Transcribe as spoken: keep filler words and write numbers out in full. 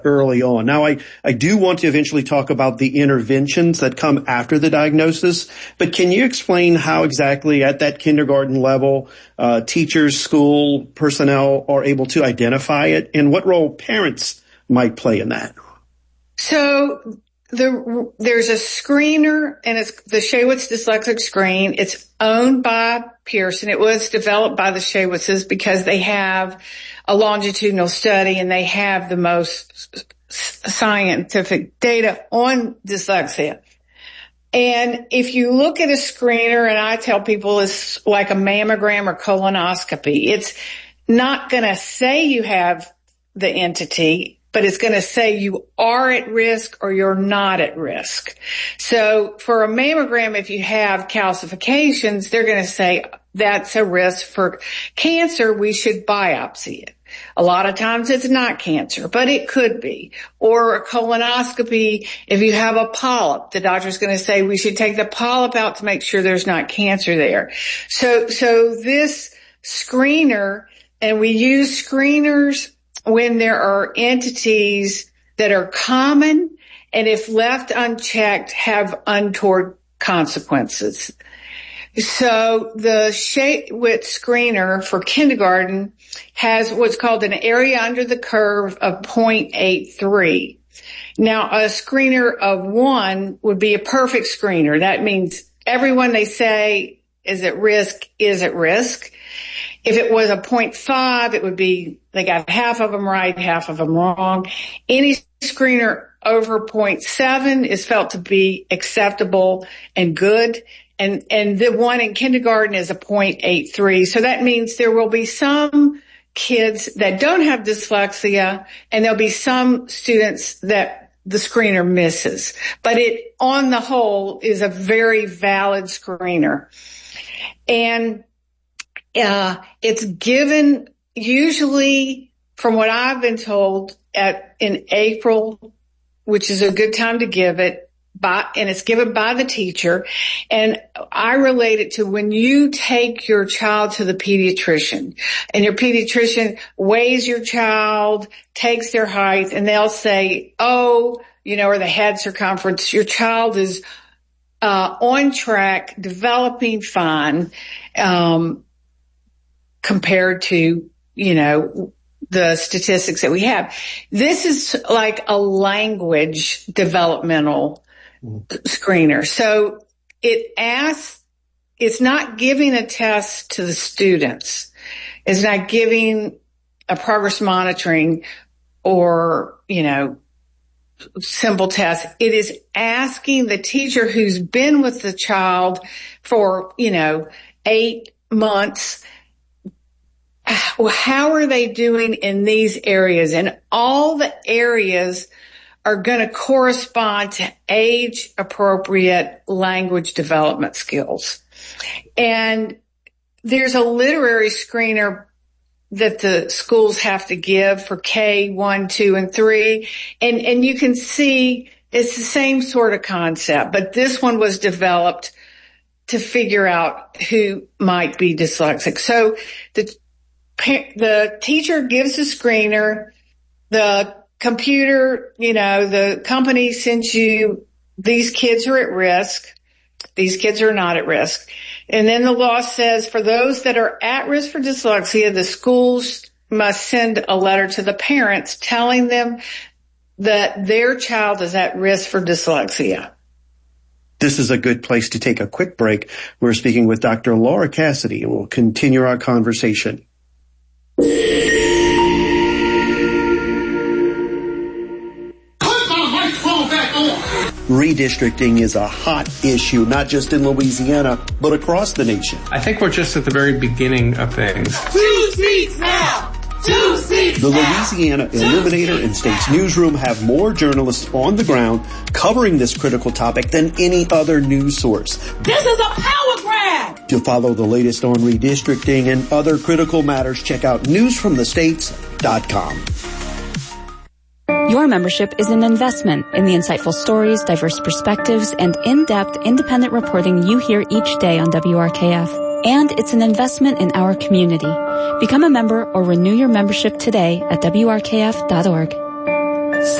early on. Now, I, I do want to eventually talk about the interventions that come after the diagnosis, but can you explain how exactly at that kindergarten level, uh, teachers, school personnel are able to identify it, and what role parents might play in that? So the, there's a screener, and it's the Shaywitz Dyslexic Screen. It's owned by Pearson. It was developed by the Shaywitzes because they have a longitudinal study and they have the most scientific data on dyslexia. And if you look at a screener, and I tell people it's like a mammogram or colonoscopy, it's not going to say you have the entity, but it's going to say you are at risk or you're not at risk. So for a mammogram, if you have calcifications, they're going to say that's a risk for cancer. We should biopsy it. A lot of times it's not cancer, but it could be. Or a colonoscopy, if you have a polyp, the doctor's going to say we should take the polyp out to make sure there's not cancer there. So, so this screener, and we use screeners when there are entities that are common and if left unchecked have untoward consequences. So the Shaywitz screener for kindergarten has what's called an area under the curve of zero point eight three. Now a screener of one would be a perfect screener. That means everyone they say is at risk is at risk. If it was a zero point five, it would be they got half of them right, half of them wrong. Any screener over zero point seven is felt to be acceptable and good. And, and the one in kindergarten is a zero point eight three. So that means there will be some kids that don't have dyslexia, and there'll be some students that the screener misses. But it, on the whole, is a very valid screener. And Uh, it's given usually, from what I've been told, at in April, which is a good time to give it, by, and it's given by the teacher. And I relate it to when you take your child to the pediatrician, and your pediatrician weighs your child, takes their height, and they'll say, oh, you know, or the head circumference, your child is uh on track, developing fine, um compared to, you know, the statistics that we have. This is like a language developmental mm. screener. So it asks, it's not giving a test to the students. It's not giving a progress monitoring or, you know, simple test. It is asking the teacher who's been with the child for, you know, eight months, how are they doing in these areas? And all the areas are going to correspond to age-appropriate language development skills. And there's a literary screener that the schools have to give for K one, two, and three. And, and you can see it's the same sort of concept, but this one was developed to figure out who might be dyslexic. So the The teacher gives the screener, the computer, you know, the company sends you, these kids are at risk, these kids are not at risk. And then the law says for those that are at risk for dyslexia, the schools must send a letter to the parents telling them that their child is at risk for dyslexia. This is a good place to take a quick break. We're speaking with Doctor Laura Cassidy, and we'll continue our conversation. Redistricting is a hot issue, not just in Louisiana, but across the nation. I think we're just at the very beginning of things. Two seats now! Two seats The now! Louisiana Illuminator and States Newsroom have more journalists on the ground covering this critical topic than any other news source. This is a power grab! To follow the latest on redistricting and other critical matters, check out news from the states dot com. Your membership is an investment in the insightful stories, diverse perspectives, and in-depth independent reporting you hear each day on W R K F. And it's an investment in our community. Become a member or renew your membership today at W R K F dot org.